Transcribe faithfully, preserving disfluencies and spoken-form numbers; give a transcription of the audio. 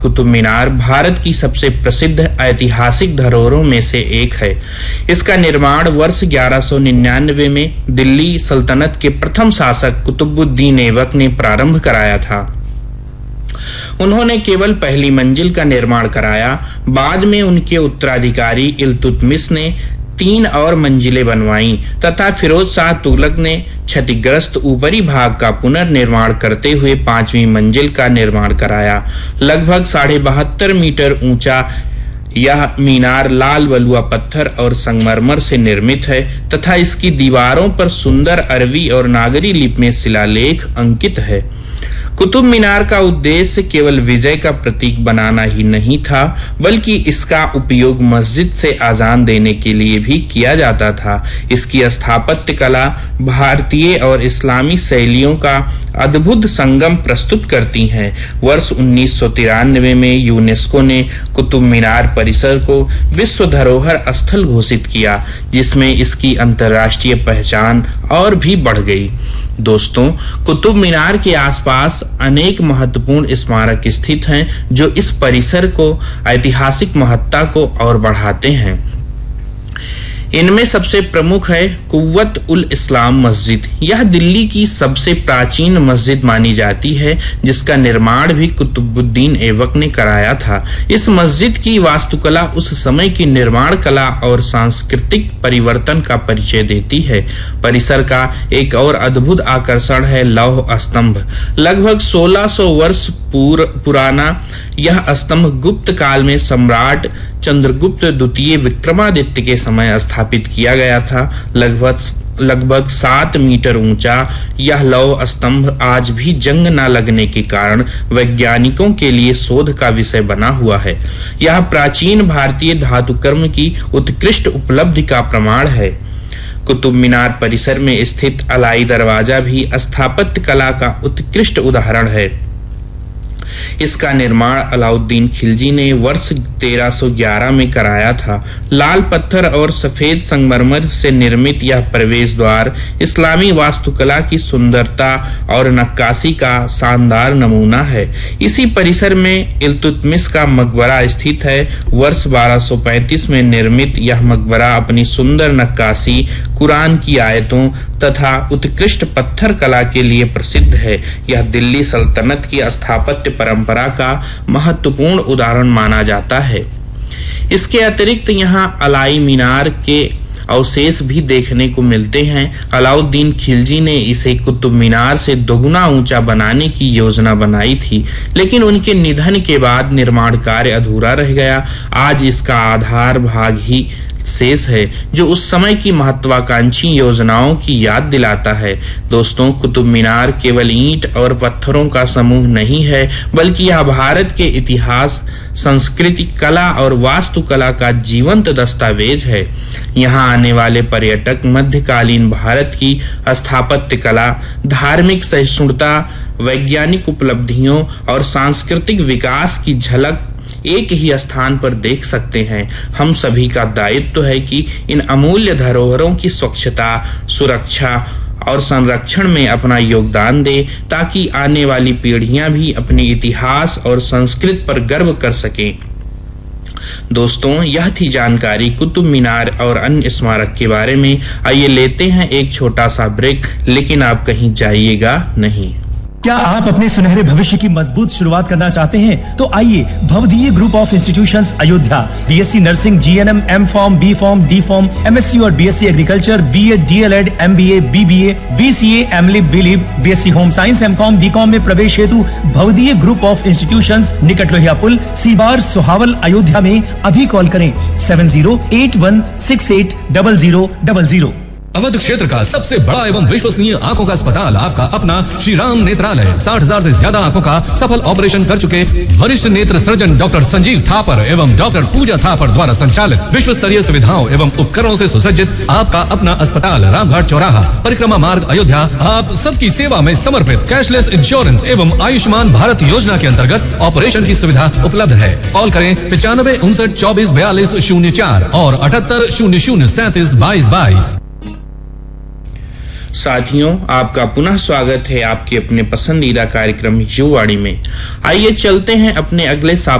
कुतुब मीनार भारत की सबसे प्रसिद्ध ऐतिहासिक धरोहरों में से एक है। इसका निर्माण वर्ष ग्यारह सौ निन्यानवे में दिल्ली सल्तनत के प्रथम शासक कुतुबुद्दीन ऐबक ने प्रारंभ कराया था। उन्होंने केवल पहली मंजिल का निर्माण कराया। बाद में उनके उत्तराधिकारी इल्तुतमिश ने तीन और मंजिलें बनवाईं तथा फिरोज शाह तुगलक ने क्षतिग्रस्त ऊपरी भाग का पुनर्निर्माण करते हुए पांचवी मंजिल का निर्माण कराया। लगभग साढ़े बहत्तर मीटर ऊंचा यह मीनार लाल बलुआ पत्थर और संगमरमर से निर्मित है तथा इसकी दीवारों पर सुंदर अरबी और नागरी लिपि में शिलालेख अंकित है। कुतुब मीनार का उद्देश्य केवल विजय का प्रतीक बनाना ही नहीं था, बल्कि इसका उपयोग मस्जिद से आजान देने के लिए भी किया जाता था। इसकी स्थापत्य कला भारतीय और इस्लामी शैलियों का अद्भुत संगम प्रस्तुत करती है। वर्ष उन्नीस सौ तिरानवे में यूनेस्को ने कुतुब मीनार परिसर को विश्व धरोहर स्थल घोषित किया, जिसमें इसकी अंतर्राष्ट्रीय पहचान और भी बढ़ गई। दोस्तों, कुतुब मीनार के आसपास अनेक महत्वपूर्ण स्मारक स्थित हैं जो इस परिसर को ऐतिहासिक महत्ता को और बढ़ाते हैं। इनमें सबसे प्रमुख है कुव्वत उल इस्लाम मस्जिद। यह दिल्ली की सबसे प्राचीन मस्जिद मानी जाती है, जिसका निर्माण भी कुतुबुद्दीन ऐबक ने कराया था। इस मस्जिद की वास्तुकला उस समय की निर्माण कला और सांस्कृतिक परिवर्तन का परिचय देती है। परिसर का एक और अद्भुत आकर्षण है लौह स्तंभ। लगभग सोलह सौ वर्ष पूर, पुराना यह स्तंभ गुप्त काल में सम्राट चंद्रगुप्त द्वितीय विक्रमादित्य के समय स्थापित किया गया था। लगभग लगभग सात मीटर ऊंचा यह लौह स्तंभ आज भी जंग न लगने के कारण वैज्ञानिकों के लिए शोध का विषय बना हुआ है। यह प्राचीन भारतीय धातुकर्म की उत्कृष्ट उपलब्धि का प्रमाण है। कुतुब मीनार परिसर में स्थित अलाई दरवाजा भी स्थापत्य कला का उत्कृष्ट उदाहरण है। इसका निर्माण अलाउद्दीन खिलजी ने वर्ष तेरह सौ ग्यारह में कराया था। लाल पत्थर और सफेद संगमरमर से निर्मित यह प्रवेश द्वार इस्लामी वास्तुकला की सुंदरता और नक्काशी का शानदार नमूना है। इसी परिसर में इल्तुतमिश का मकबरा स्थित है। वर्ष बारह सौ पैंतीस में निर्मित यह मकबरा अपनी सुंदर नक्काशी, कुरान की आयतों तथा उत्कृष्ट पत्थर कला के लिए प्रसिद्ध है। यह दिल्ली सल्तनत की स्थापत्य परंपरा का महत्वपूर्ण उदाहरण माना जाता है। इसके अतिरिक्त यहाँ अलाई मीनार के अवशेष भी देखने को मिलते हैं। अलाउद्दीन खिलजी ने इसे कुतुब मीनार से दोगुना ऊंचा बनाने की योजना बनाई थी, लेकिन उनके निधन के बाद निर्माण कार्य अधूरा रह गया। आज इसका आधार भाग ही शेष है, जो उस समय की महत्वाकांक्षी योजनाओं की याद दिलाता है। दोस्तों, कुतुब मीनार केवल ईंट और पत्थरों का समूह नहीं है, बल्कि यह भारत के इतिहास, संस्कृति, कला और वास्तुकला का जीवंत दस्तावेज है। यहाँ आने वाले पर्यटक मध्यकालीन भारत की स्थापत्य कला, धार्मिक सहिष्णुता, वैज्ञानिक उपलब्धियों और सांस्कृतिक विकास की झलक एक ही स्थान पर देख सकते हैं। हम सभी का दायित्व है कि इन अमूल्य धरोहरों की स्वच्छता, सुरक्षा और संरक्षण में अपना योगदान दे, ताकि आने वाली पीढ़ियां भी अपने इतिहास और संस्कृति पर गर्व कर सकें। दोस्तों, यह थी जानकारी कुतुब मीनार और अन्य स्मारक के बारे में। आइए लेते हैं एक छोटा सा ब्रेक, लेकिन आप कहीं जाइएगा नहीं। क्या आप अपने सुनहरे भविष्य की मजबूत शुरुआत करना चाहते हैं? तो आइए भवदीय group of institutions Ayodhya BSc nursing, GNM, M form, B form, D form, MSc और BSc agriculture, BEd, DElEd, MBA, BBA, BCA, एमलिब, बीलिब, BSc home science, MCom, BCom में प्रवेश हेतु भवदीय ग्रुप ऑफ इंस्टीट्यूशंस, निकट लोहिया पुल, सीवार, सोहावल, अयोध्या में अभी कॉल करें seven zero eight one six eight double zero double zero. Awadh क्षेत्र का सबसे बड़ा एवं विश्वसनीय आंखों का अस्पताल, आपका अपना श्री राम नेत्रालय, साठ हजार से ज्यादा आंखों का सफल ऑपरेशन कर चुके वरिष्ठ नेत्र सर्जन डॉक्टर संजीव थापर एवं डॉक्टर पूजा थापर द्वारा संचालित विश्व स्तरीय सुविधाओं एवं उपकरणों से सुसज्जित आपका अपना अस्पताल, रामघाट चौराहा, परिक्रमा मार्ग, अयोध्या। आप सबकी सेवा में समर्पित कैशलेस इंश्योरेंस एवं आयुष्मान भारत योजना के अंतर्गत ऑपरेशन की सुविधा उपलब्ध है। कॉल करें पचानवे उनसठ चौबीस बयालीस शून्य चार और अठहत्तर शून्य शून्य सैंतीस बाईस बाईस। साथियों, आपका पुनः स्वागत है आपके अपने पसंदीदा कार्यक्रम युवाणी में। आइए चलते हैं अपने अगले